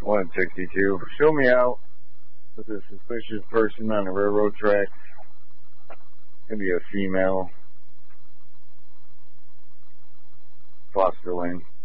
162. Show me out with a suspicious person on the railroad track. Gonna be a female. Foster Lane.